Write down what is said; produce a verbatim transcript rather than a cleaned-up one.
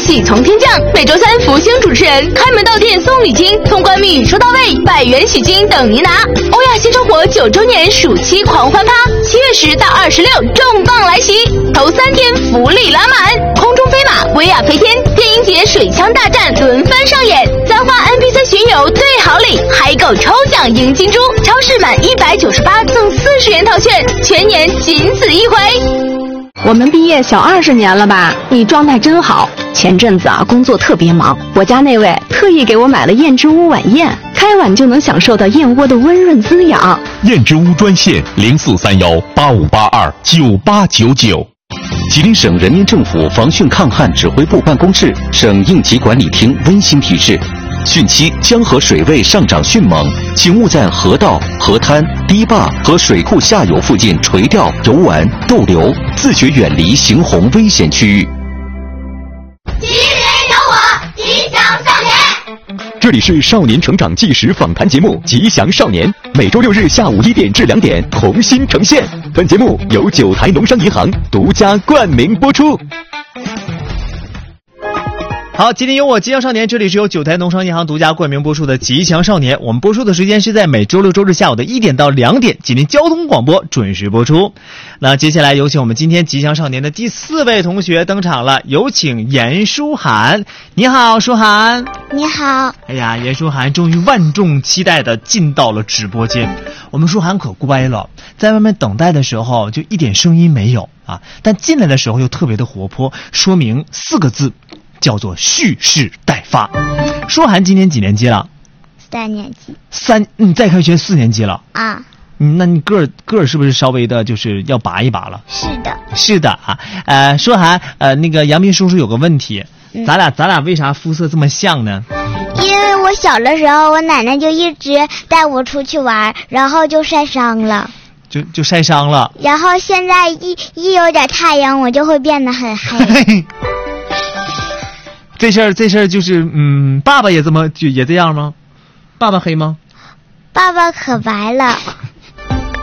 喜从天降。每周三福星主持人开门到店送礼金，通关密语收到位，百元喜金等您拿。欧亚新生活九周年暑期狂欢趴，七月十到二十六重磅来袭，头三天福利拉满，空中飞马、威亚飞天、电音节水枪大战轮番上演，簪花 N P C 巡游最好礼，海狗抽奖赢金猪，超市满一百九十八赠四十元套券，全年仅此一回。 我们毕业小二十年了吧？你状态真好。前阵子啊，工作特别忙，我家那位特意给我买了燕之屋晚宴，开碗就能享受到燕窝的温润滋养。 燕之屋专线零四三幺八五八二九八九九。吉林省人民政府防汛抗旱指挥部办公室、省应急管理厅温馨提示：汛期江河水位上涨迅猛，请勿在河道、河滩、堤坝和水库下游附近垂钓、游玩、逗留，自觉远离行洪危险区域。 吉林有我，吉祥少年。 这里是少年成长纪实访谈节目《吉祥少年》，每周六日下午一点至两点同心呈现。本节目由九台农商银行独家冠名播出。 好，吉林有我，吉祥少年，这里是由九台农商银行独家冠名播出的吉祥少年。我们播出的时间是在每周六周日下午的一点到两点，吉林交通广播准时播出。那接下来有请我们今天吉祥少年的第四位同学登场了，有请严书涵。你好，书涵。 你好。 哎呀，严书涵终于万众期待的进到了直播间。我们书涵可乖了，在外面等待的时候就一点声音没有啊，但进来的时候又特别的活泼，说明四个字，叫做蓄势待发。书涵今年几年级了？ 三年级。 三，你再开学四年级了啊？ 嗯，那你个儿个儿是不是稍微的，就是要拔一拔了？ 是的。 是的啊，呃，书涵，呃，那个杨斌叔叔有个问题，嗯、咱俩咱俩为啥肤色这么像呢？ 因为我小的时候，我奶奶就一直带我出去玩，然后就晒伤了。 就就晒伤了。 然后现在一一有点太阳，我就会变得很黑。 这事儿，这事儿就是，嗯，爸爸也这么就也这样吗？爸爸黑吗？ 爸爸可白了。